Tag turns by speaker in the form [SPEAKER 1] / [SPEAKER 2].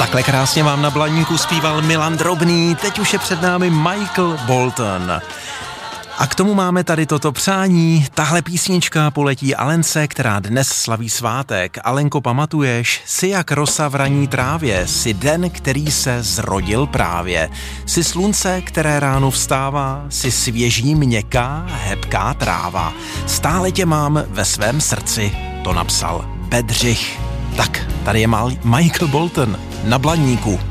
[SPEAKER 1] Takhle krásně vám na Blaníku zpíval Milan Drobný, teď už je před námi Michael Bolton. A k tomu máme tady toto přání. Tahle písnička poletí Alence, která dnes slaví svátek. Alenko, pamatuješ? Jsi jak rosa v ranní trávě, jsi den, který se zrodil právě. Jsi slunce, které ráno vstává, jsi svěží, měkká, hebká tráva. Stále tě mám ve svém srdci, to napsal Bedřich. Tak, tady je Michael Bolton na Blaníku.